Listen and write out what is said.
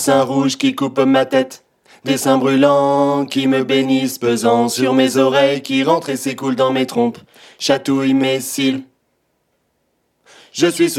Seins rouges qui coupent ma tête, des seins brûlants qui me bénissent, pesant sur mes oreilles, qui rentrent et s'écoulent dans mes trompes, chatouillent mes cils. Je suis